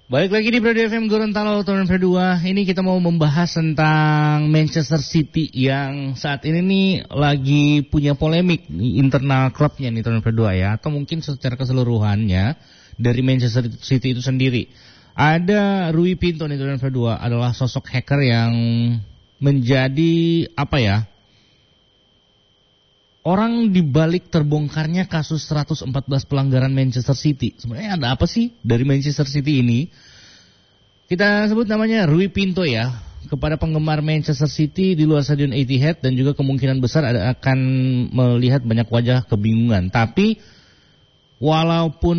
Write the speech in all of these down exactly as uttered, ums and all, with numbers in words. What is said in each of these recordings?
Balik lagi di Brady F M Gorontalo tahun dua. Ini kita mau membahas tentang Manchester City yang saat ini nih lagi punya polemik di internal klubnya nih tahun dua ya, atau mungkin secara keseluruhannya dari Manchester City itu sendiri. Ada Rui Pinto nih tahun dua, adalah sosok hacker yang menjadi apa ya? Orang dibalik terbongkarnya kasus seratus empat belas pelanggaran Manchester City. Sebenarnya ada apa sih dari Manchester City ini? Kita sebut namanya Rui Pinto ya. Kepada penggemar Manchester City di luar Stadion Etihad dan juga kemungkinan besar ada akan melihat banyak wajah kebingungan. Tapi walaupun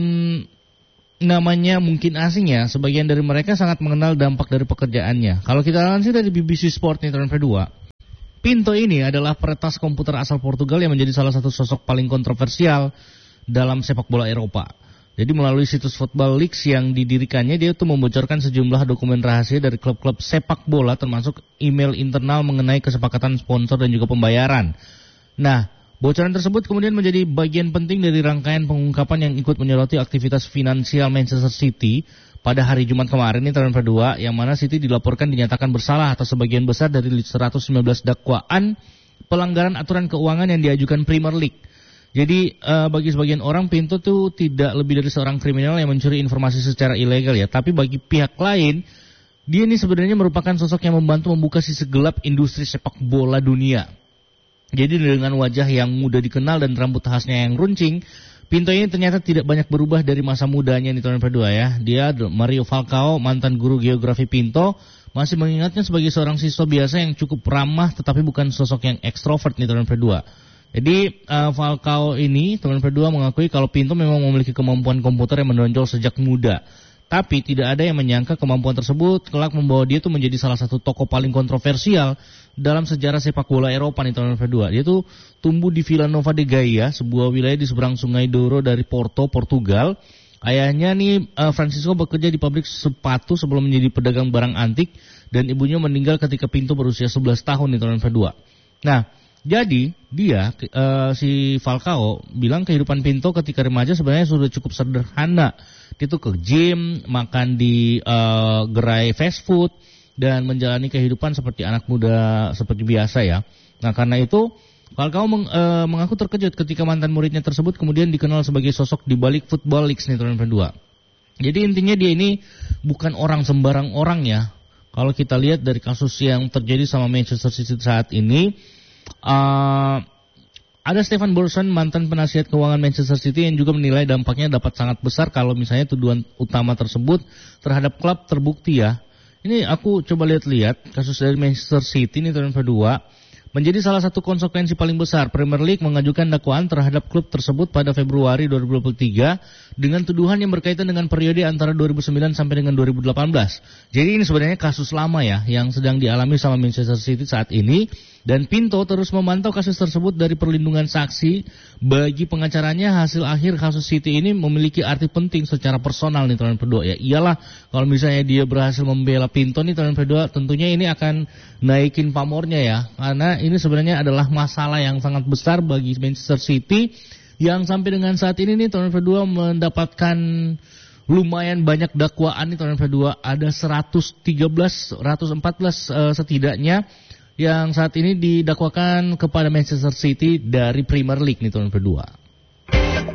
namanya mungkin asing ya, sebagian dari mereka sangat mengenal dampak dari pekerjaannya. Kalau kita lansir dari B B C Sport nih tahun dua, Pinto ini adalah peretas komputer asal Portugal yang menjadi salah satu sosok paling kontroversial dalam sepak bola Eropa. Jadi melalui situs Football Leaks yang didirikannya, dia tuh membocorkan sejumlah dokumen rahasia dari klub-klub sepak bola termasuk email internal mengenai kesepakatan sponsor dan juga pembayaran. Nah, bocoran tersebut kemudian menjadi bagian penting dari rangkaian pengungkapan yang ikut menyoroti aktivitas finansial Manchester City pada hari Jumat kemarin ini tahun dua, yang mana City dilaporkan dinyatakan bersalah atas sebagian besar dari seratus sembilan belas dakwaan pelanggaran aturan keuangan yang diajukan Premier League. Jadi uh, bagi sebagian orang Pinto tuh tidak lebih dari seorang kriminal yang mencuri informasi secara ilegal ya, tapi bagi pihak lain dia ini sebenarnya merupakan sosok yang membantu membuka sisi gelap industri sepak bola dunia. Jadi dengan wajah yang mudah dikenal dan rambut khasnya yang runcing, Pinto ini ternyata tidak banyak berubah dari masa mudanya di tahun dua ya. Dia Mario Falcao, mantan guru geografi Pinto, masih mengingatnya sebagai seorang siswa biasa yang cukup ramah tetapi bukan sosok yang ekstrovert di tahun dua. Jadi uh, Falcao ini tahun dua mengakui kalau Pinto memang memiliki kemampuan komputer yang menonjol sejak muda. Tapi tidak ada yang menyangka kemampuan tersebut kelak membawa dia tuh menjadi salah satu tokoh paling kontroversial dalam sejarah sepak bola Eropa di tahun dua. Dia tuh tumbuh di Vila Nova de Gaia, sebuah wilayah di seberang Sungai Douro dari Porto, Portugal. Ayahnya nih uh, Francisco bekerja di pabrik sepatu sebelum menjadi pedagang barang antik, dan ibunya meninggal ketika Pinto berusia sebelas tahun di tahun dua. Nah, jadi dia uh, si Falcao bilang kehidupan Pinto ketika remaja sebenarnya sudah cukup sederhana. Dia tuh ke gym, makan di uh, gerai fast food, dan menjalani kehidupan seperti anak muda seperti biasa ya. Nah karena itu Falcao meng, uh, mengaku terkejut ketika mantan muridnya tersebut kemudian dikenal sebagai sosok di balik Football Leaks nih tahun dua. Jadi intinya dia ini bukan orang sembarang orang ya. Kalau kita lihat dari kasus yang terjadi sama Manchester City saat ini, uh, ada Stefan Borson, mantan penasihat keuangan Manchester City, yang juga menilai dampaknya dapat sangat besar kalau misalnya tuduhan utama tersebut terhadap klub terbukti ya. Ini aku coba lihat-lihat kasus dari Manchester City ini tahun dua. Menjadi salah satu konsekuensi paling besar, Premier League mengajukan dakwaan terhadap klub tersebut pada Februari dua ribu dua puluh tiga dengan tuduhan yang berkaitan dengan periode antara dua ribu sembilan sampai dengan dua ribu delapan belas. Jadi ini sebenarnya kasus lama ya yang sedang dialami sama Manchester City saat ini, dan Pinto terus memantau kasus tersebut dari perlindungan saksi. Bagi pengacaranya, hasil akhir kasus City ini memiliki arti penting secara personal nih tahun dua ya. Iyalah kalau misalnya dia berhasil membela Pinto nih tahun dua, tentunya ini akan naikin pamornya ya, karena ini sebenarnya adalah masalah yang sangat besar bagi Manchester City yang sampai dengan saat ini nih tahun dua mendapatkan lumayan banyak dakwaan nih tahun dua. Ada seratus tiga belas, seratus empat belas uh, setidaknya yang saat ini didakwakan kepada Manchester City dari Premier League nih tahun dua.